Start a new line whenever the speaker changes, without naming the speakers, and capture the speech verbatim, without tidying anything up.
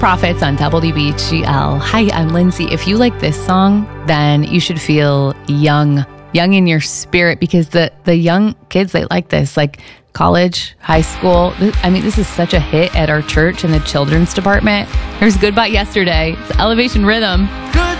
Prophets on W B G L. Hi, I'm Lindsay. If you like this song, then you should feel young, young in your spirit, because the, the young kids, they like this, like college, high school. I mean, this is such a hit at our church in the children's department. There's Goodbye Yesterday. It's Elevation Rhythm.
Good